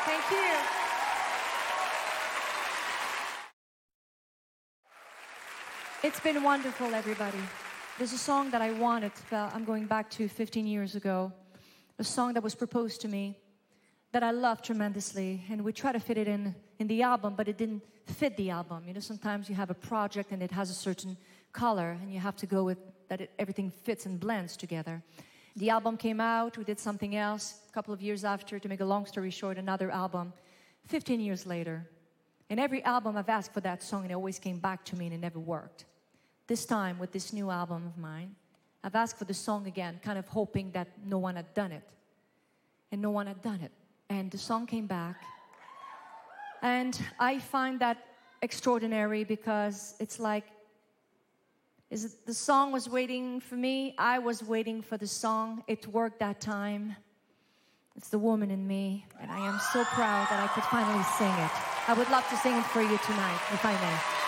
Thank you. It's been wonderful, everybody. There's a song that I wanted, I'm going back to 15 years ago, a song that was proposed to me that I love tremendously, and we try to fit it in the album, but it didn't fit the album. You know, sometimes you have a project and it has a certain color, and you have to go with that everything fits and blends together. The album came out, we did something else a couple of years after. To make a long story short, another album 15 years later. And every album I've asked for that song and it always came back to me and it never worked. This time with this new album of mine, I've asked for the song again, kind of hoping that no one had done it. And no one had done it. And the song came back. And I find that extraordinary because it's like, the song was waiting for me. I was waiting for the song. It worked that time. It's the woman in me. And I am so proud that I could finally sing it. I would love to sing it for you tonight, if I may.